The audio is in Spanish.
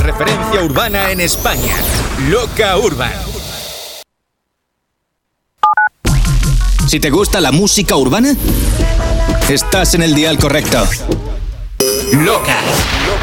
Referencia urbana en España. Loca Urban. Si te gusta la música urbana, estás en el dial correcto. Loca.